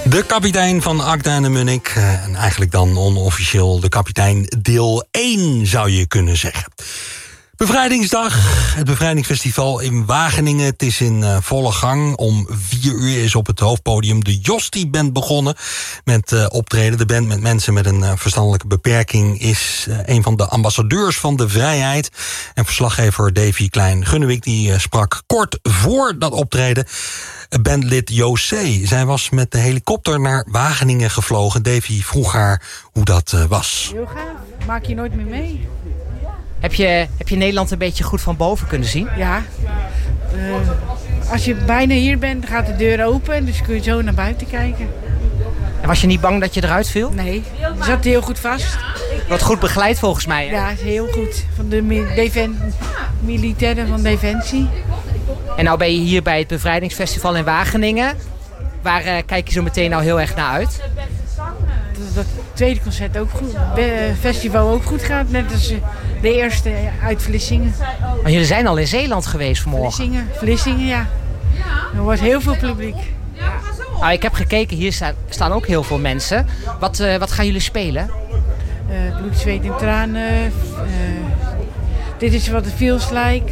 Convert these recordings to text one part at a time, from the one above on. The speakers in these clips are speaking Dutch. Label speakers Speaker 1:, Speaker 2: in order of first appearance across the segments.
Speaker 1: De kapitein van Akda en de Munnik. En eigenlijk dan onofficieel de kapitein deel 1 zou je kunnen zeggen. Bevrijdingsdag, het Bevrijdingsfestival in Wageningen. Het is in volle gang. Om 4 uur is op het hoofdpodium de Jostie Band begonnen met optreden. De band met mensen met een verstandelijke beperking is een van de ambassadeurs van de vrijheid. En verslaggever Davy Klein-Gunnewijk die sprak kort voor dat optreden bandlid José. Zij was met de helikopter naar Wageningen gevlogen. Davy vroeg haar hoe dat was.
Speaker 2: Heel gaaf. Maak je nooit meer mee.
Speaker 3: Heb je Nederland een beetje goed van boven kunnen zien?
Speaker 2: Ja. Als je bijna hier bent, gaat de deur open. Dus kun je zo naar buiten kijken.
Speaker 3: En was je niet bang dat je eruit viel?
Speaker 2: Nee, je zat heel goed vast.
Speaker 3: Wat goed begeleid volgens mij. Hè?
Speaker 2: Ja, heel goed. Van de militairen van Defensie.
Speaker 3: En nou ben je hier bij het Bevrijdingsfestival in Wageningen. Waar kijk je zo meteen nou heel erg naar uit?
Speaker 2: Dat tweede concert ook goed. Festival ook goed gaat. Net als de eerste uit Vlissingen.
Speaker 3: Maar jullie zijn al in Zeeland geweest vanmorgen.
Speaker 2: Vlissingen, ja. Er was heel veel publiek.
Speaker 3: Nou, ik heb gekeken, hier staan ook heel veel mensen. Wat gaan jullie spelen?
Speaker 2: Bloed, zweet en tranen. Dit is wat het feels like.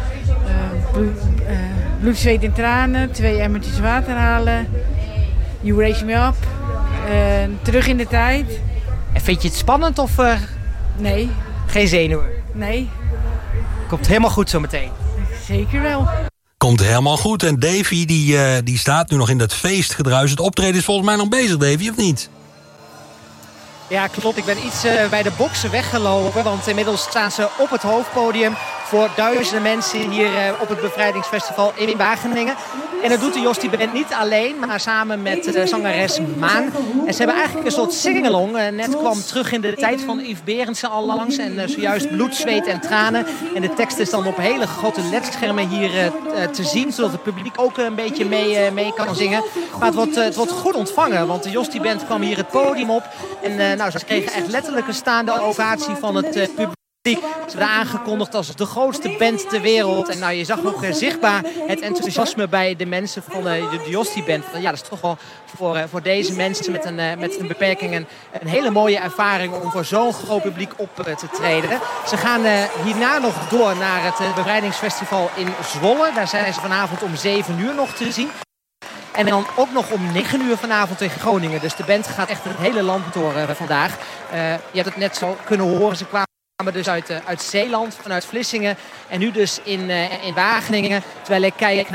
Speaker 2: Bloed, zweet en tranen. 2 emmertjes water halen. You Raise Me Up. Terug in de tijd.
Speaker 3: En vind je het spannend of
Speaker 2: nee.
Speaker 3: Geen zenuwen?
Speaker 2: Nee.
Speaker 3: Komt helemaal goed zo meteen.
Speaker 2: Zeker wel.
Speaker 1: Komt helemaal goed. En Davy die staat nu nog in dat feestgedruis. Het optreden is volgens mij nog bezig, Davy, of niet?
Speaker 3: Ja, klopt. Ik ben iets bij de boksen weggelopen. Want inmiddels staan ze op het hoofdpodium voor duizenden mensen hier op het Bevrijdingsfestival in Wageningen. En dat doet de Jostie Band niet alleen, maar samen met zangeres Maan. En ze hebben eigenlijk een soort sing-along. Net kwam terug in de tijd van Yves Berendsen al langs. En zojuist bloed, zweet en tranen. En de tekst is dan op hele grote ledschermen hier te zien. Zodat het publiek ook een beetje mee kan zingen. Maar het wordt goed ontvangen. Want de Jostie Band kwam hier het podium op. En ze kregen echt letterlijk een staande ovatie van het publiek. Ze werden aangekondigd als de grootste band ter wereld. En je zag ook zichtbaar het enthousiasme bij de mensen van de Jostie Band. Ja, dat is toch wel voor deze mensen met een beperking een hele mooie ervaring om voor zo'n groot publiek op te treden. Ze gaan hierna nog door naar het Bevrijdingsfestival in Zwolle. Daar zijn ze vanavond om 7 uur nog te zien. En dan ook nog om 9 uur vanavond in Groningen. Dus de band gaat echt het hele land door vandaag. Je hebt het net zo kunnen horen. Ze kwamen dus uit Zeeland, vanuit Vlissingen. En nu dus in Wageningen. Terwijl ik kijk